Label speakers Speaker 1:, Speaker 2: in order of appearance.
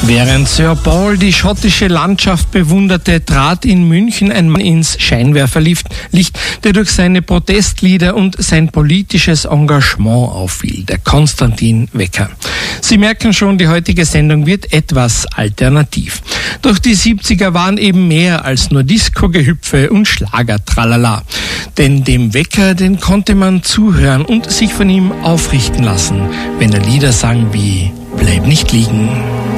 Speaker 1: Während Sir Paul die schottische Landschaft bewunderte, trat in München ein Mann ins Scheinwerferlicht, der durch seine Protestlieder und sein politisches Engagement auffiel, der Konstantin Wecker. Sie merken schon, die heutige Sendung wird etwas alternativ. Doch die 70er waren eben mehr als nur Disco-Gehüpfe und Schlager-Tralala. Denn dem Wecker, den konnte man zuhören und sich von ihm aufrichten lassen, wenn er Lieder sang wie »Bleib nicht liegen«.